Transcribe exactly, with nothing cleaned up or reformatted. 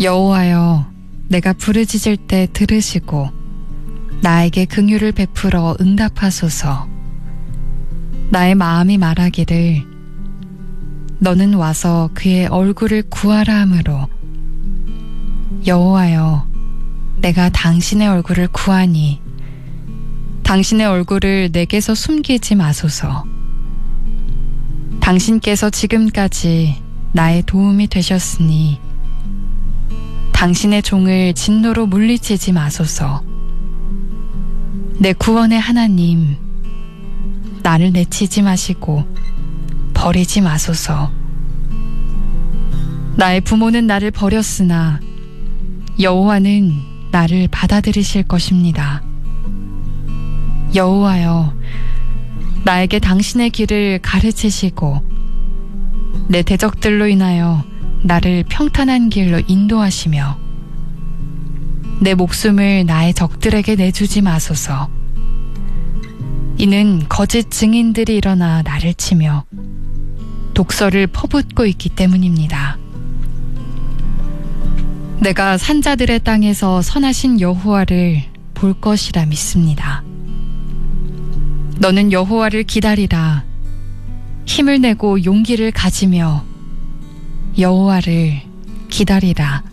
여호와여, 내가 부르짖을 때 들으시고 나에게 긍휼을 베풀어 응답하소서. 나의 마음이 말하기를 너는 와서 그의 얼굴을 구하라 하므로 여호와여, 내가 당신의 얼굴을 구하니 당신의 얼굴을 내게서 숨기지 마소서. 당신께서 지금까지 나의 도움이 되셨으니 당신의 종을 진노로 물리치지 마소서. 내 구원의 하나님, 나를 내치지 마시고 버리지 마소서. 나의 부모는 나를 버렸으나 여호와는 나를 받아들이실 것입니다. 여호와여, 나에게 당신의 길을 가르치시고 내 대적들로 인하여 나를 평탄한 길로 인도하시며 내 목숨을 나의 적들에게 내주지 마소서. 이는 거짓 증인들이 일어나 나를 치며 독서를 퍼붓고 있기 때문입니다. 내가 산자들의 땅에서 선하신 여호와를 볼 것이라 믿습니다. 너는 여호와를 기다리라. 힘을 내고 용기를 가지며 여호와를 기다리라.